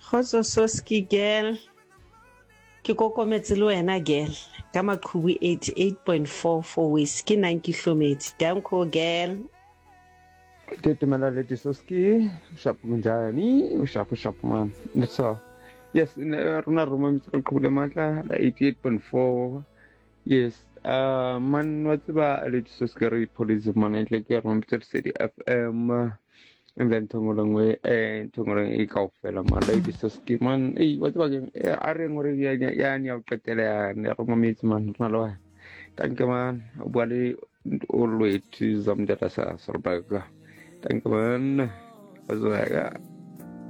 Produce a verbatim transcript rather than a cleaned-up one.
Kgotso Soski girl, ke kokometse le wena girl ka Maqhubu eighty-eight point four for West ke nang ke hlometse. Danko girl. Tetemela leti Soski, sharp kunjani, sharp sharp man. That's all. Yes, runa ruma mitsa Maqhubu matla la eighty-eight point four. Yes, uh man what's ba leti Soski re police man એટલે કે ruma mitsa city F M. And then tongolongwe eh tongolong e kaofela man lady Soski man eh what's ba ke a re ngore ya ya ni a qetela ya ne ruma mitsa man runa lo. Thank you man. Bwale always zamdata sa sorbaga. Thank you man. What's